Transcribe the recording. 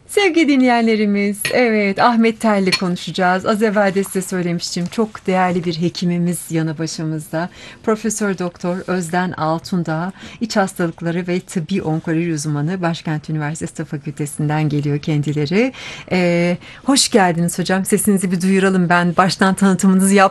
Sevgili dinleyenlerimiz, evet Ahmet Telli konuşacağız. Az evvel de size söylemiştim. Çok değerli bir hekimimiz yanı başımızda. Profesör Doktor Özden Altundağ, İç Hastalıkları ve Tıbbi Onkoloji uzmanı, Başkent Üniversitesi Tıp Fakültesinden geliyor kendileri. Hoş geldiniz hocam. Sesinizi bir duyuralım. Ben baştan tanıtımınızı